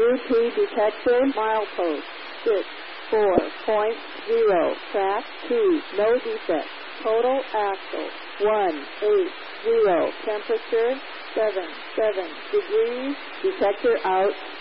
UT detector, milepost 64.0, track 2, no defect. Total axle 180, temperature 77 degrees, detector out.